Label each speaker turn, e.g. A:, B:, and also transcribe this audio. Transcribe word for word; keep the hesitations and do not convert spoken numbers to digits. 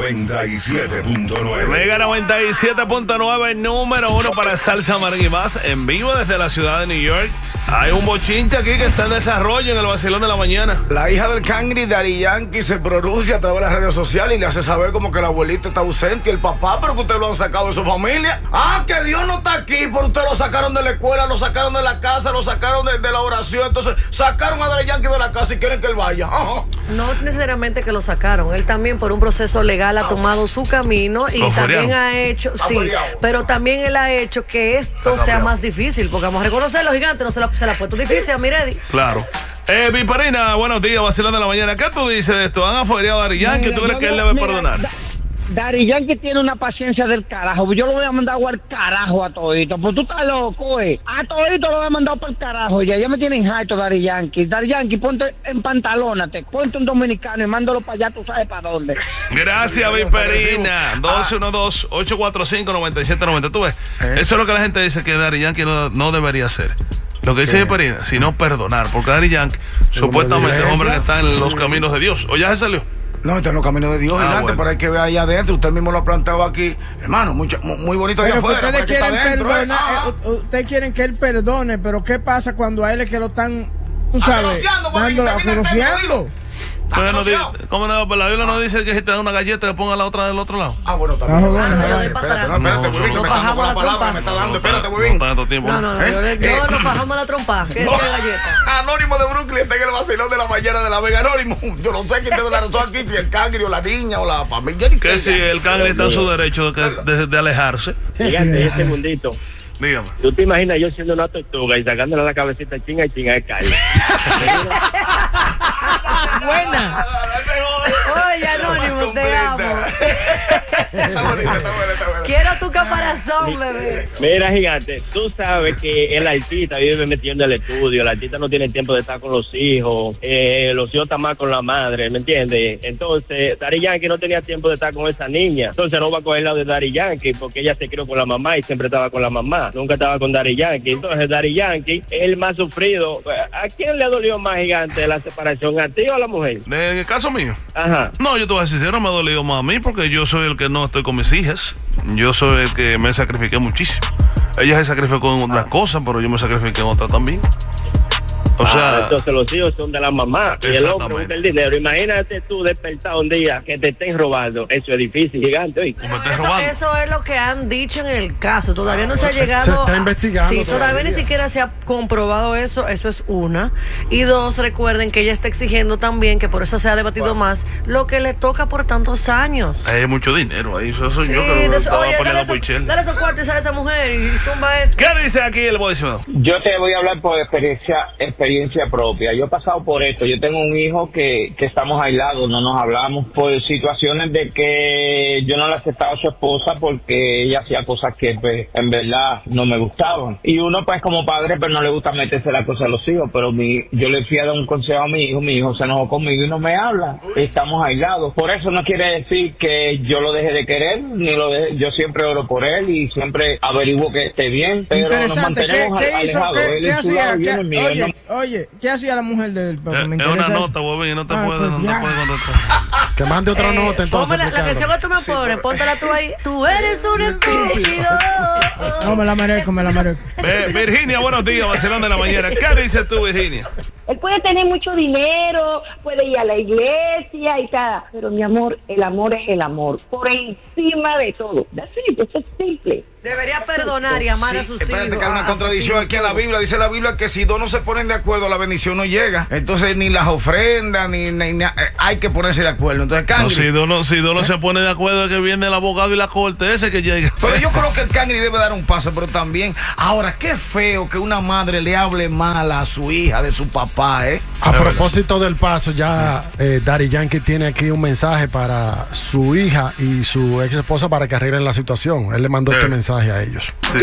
A: noventa y siete punto nueve.
B: Mega noventa y siete punto nueve, número uno para salsa, merengue y más, en vivo desde la ciudad de New York. Hay un bochinche aquí que está en desarrollo en el vacilón de la mañana.
C: La hija del Cangri, Daddy Yankee, se pronuncia a través de las redes sociales y le hace saber como que el abuelito está ausente y el papá, pero que ustedes lo han sacado de su familia. Ah, que Dios no está aquí, pero ustedes lo sacaron de la escuela, lo sacaron de la casa, lo sacaron de, de la oración. Entonces sacaron a Daddy Yankee de la casa y quieren que él vaya. Ajá.
D: No necesariamente que lo sacaron, él también por un proceso legal ha tomado su camino y también ha hecho, sí, pero también él ha hecho que esto sea más difícil, porque vamos a reconocer, los gigantes no se la, se la ha puesto difícil a Miredi.
B: Claro. Eh, Viparina, buenos días, vacilón de la mañana. ¿Qué tú dices de esto? ¿Han afuereado a Daddy Yankee? ¿Tú crees que él debe perdonar?
E: Daddy Yankee tiene una paciencia del carajo. Yo lo voy a mandar al carajo a todito. Pues tú estás loco, eh. A todito lo voy a mandar para el carajo. Ya, ya me tienen harto Daddy Yankee. Daddy Yankee, ponte en pantalónate. Ponte un dominicano y mándalo para allá, tú sabes para dónde.
B: Gracias, Viperina. dos uno dos, ocho cuatro cinco, nueve siete nueve cero. Tú ves, eso es lo que la gente dice que Daddy Yankee no, no debería hacer. Lo que dice Viperina, sino perdonar. Porque Daddy Yankee supuestamente es un hombre que está en los caminos de Dios. ¿O ya se salió?
C: No, está en los caminos de Dios, ah, gigante, bueno. Pero hay que ver allá adentro. Usted mismo lo ha planteado aquí. Hermano, mucho, muy bonito allá afuera.
F: Ustedes quieren,
C: adentro,
F: perdonar,
C: eh.
F: eh, ustedes quieren que él perdone, pero ¿qué pasa cuando a él es que lo están, tú sabes, dando acariciando?
B: ¿Cómo no? La Biblia no dice que si te da una galleta le ponga la otra del otro lado.
C: Ah, bueno, también.
D: Ah, no, no, espérate, no, espérate, muy bien. Nos bajamos la trompa.
C: Me está dando, espérate, muy bien.
B: No, no,
D: no, yo nos bajamos la trompa. ¿Qué es galleta?
C: Anónimo de Brooklyn está en el vacilón de la mañana de la Vega. Anónimo, yo no sé quién te da la razón aquí, si el Cangri o la niña o la familia.
B: Que si el Cangri está en su derecho de, de, de alejarse.
E: Fíjate, ese mundito.
B: Dígame.
E: ¿Tú te imaginas yo siendo una tortuga y sacándole la cabecita chinga y chinga de calle?
F: Buena.
D: Oye, Anónimo, te amo.
C: Está bonita, está buena, está buena.
D: Quiero tu caparazón, bebé.
E: Mira, gigante, tú sabes que el artista vive metiendo el estudio, el artista no tiene tiempo de estar con los hijos, eh, los hijos están más con la madre, ¿me entiendes? Entonces, Daddy Yankee no tenía tiempo de estar con esa niña, entonces no va a coger el lado de Daddy Yankee porque ella se crió con la mamá y siempre estaba con la mamá, nunca estaba con Daddy Yankee. Entonces, Daddy Yankee es el más sufrido. ¿A quién le dolió más, gigante, la separación, a ti o a la mujer?
B: En el caso mío.
E: Ajá.
B: No, yo te voy a decir sincero, me ha dolido más a mí porque yo soy el que no estoy con mis hijas. Yo soy el que me sacrifiqué muchísimo. Ella se sacrificó en otras cosas, pero yo me sacrifiqué en otras también. O sea,
E: ah, entonces los hijos son de la mamá y el hombre busca el dinero. Imagínate tú despertar un día que te estén robando. Eso es difícil, gigante. Hoy.
D: No, eso, eso es lo que han dicho en el caso. Todavía no se ha llegado.
F: Se está investigando.
D: Sí, todavía, todavía ni siquiera se ha comprobado eso. Eso es una. Y dos, recuerden que ella está exigiendo también, que por eso se ha debatido wow. más, lo que le toca por tantos años.
B: Hay mucho dinero ahí. Eso soy
D: sí,
B: yo que lo estaba
D: oye,
B: poniendo
D: dale, eso, dale esos cuartos a esa mujer y tumba eso.
B: ¿Qué dice aquí el bodysuit?
G: Yo te voy a hablar por experiencia, experiencia propia. Yo he pasado por esto. Yo tengo un hijo que, que estamos aislados, no nos hablamos por situaciones de que yo no le aceptaba a su esposa porque ella hacía cosas que pues, en verdad no me gustaban. Y uno pues como padre pues no le gusta meterse la cosa a los hijos, pero mi, yo le fui a dar un consejo a mi hijo, mi hijo se enojó conmigo y no me habla. Estamos aislados. Por eso no quiere decir que yo lo deje de querer, ni lo deje, yo siempre oro por él y siempre averiguo que esté bien, pero nos mantenemos
F: ¿Qué, qué hizo?
G: alejados.
F: ¿Qué, ¿qué hacía? ¿Qué,
G: mío,
F: oye,
G: no...
F: oye, ¿qué hacía la mujer de él?
B: Eh, es una nota, Bobby, y no te, ah, puede, pues no te puede contestar.
F: Que mande otra eh, nota entonces.
D: La, la canción que tú me pones, sí, póntala tú ahí. Tú eres un estúpido.
F: No, me la merezco, me la merezco.
B: Eh, Virginia, buenos días, vacilón de la mañana. ¿Qué dices tú, Virginia?
H: Él puede tener mucho dinero, puede ir a la iglesia y tal, pero mi amor, el amor es el amor, por encima de todo. Así, eso es simple.
D: Debería perdonar y amar sí, a sus
C: espérate,
D: hijos.
C: Que hay una contradicción aquí en la Biblia. Dice la Biblia que si dos no se ponen de acuerdo, la bendición no llega. Entonces, ni las ofrendas, ni, ni, ni eh, hay que ponerse de acuerdo. Entonces, Cangri,
B: no, si dos no, si dos no ¿eh? se pone de acuerdo, es que viene el abogado y la corte, ese que llega.
C: Pero yo creo que el Cangri debe dar un paso, pero también, ahora, qué feo que una madre le hable mal a su hija de su papá, ¿eh?
I: A propósito del paso, ya eh, Daddy Yankee tiene aquí un mensaje para su hija y su ex esposa para que arreglen la situación. Él le mandó sí. este mensaje a ellos.
C: Sí.